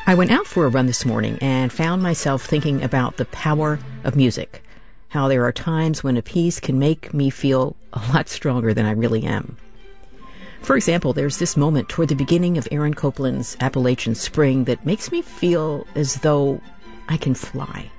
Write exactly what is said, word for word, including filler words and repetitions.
I went out for a run this morning and found myself thinking about the power of music, how there are times when a piece can make me feel a lot stronger than I really am. For example, there's this moment toward the beginning of Aaron Copland's Appalachian Spring that makes me feel as though I can fly.